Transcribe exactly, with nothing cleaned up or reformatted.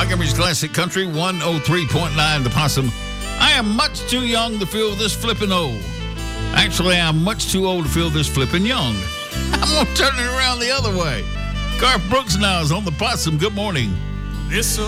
Montgomery's Classic Country, one oh three point nine The Possum. I am much too young to feel this flippin' old. Actually, I'm much too old to feel this flippin' young. I'm going to turn it around the other way. Garth Brooks now is on The Possum. Good morning. This